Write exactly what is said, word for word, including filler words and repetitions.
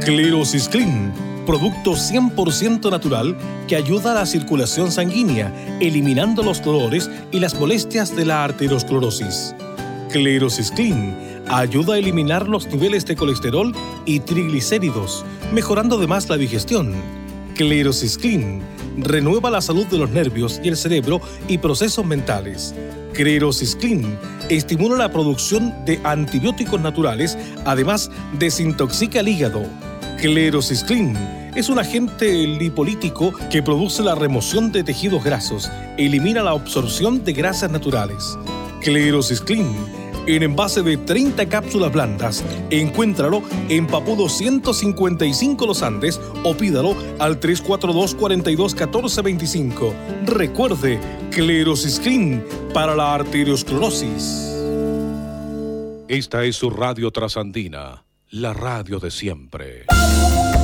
Clearosys-Clean, producto cien por ciento natural que ayuda a la circulación sanguínea, eliminando los dolores y las molestias de la arteriosclerosis. Clearosys-Clean ayuda a eliminar los niveles de colesterol y triglicéridos, mejorando además la digestión. Clearosys-Clean renueva la salud de los nervios y el cerebro y procesos mentales. Clearosys-Clean estimula la producción de antibióticos naturales, además desintoxica el hígado. Clearosys-Clean es un agente lipolítico que produce la remoción de tejidos grasos, elimina la absorción de grasas naturales. Clearosys-Clean, en envase de treinta cápsulas blandas. Encuéntralo en Papudo ciento cincuenta y cinco Los Andes o pídalo al tres cuatro dos, cuatro dos uno cuatro dos cinco. Recuerde, Clearosys-Clean para la arteriosclerosis. Esta es su radio Trasandina, la radio de siempre.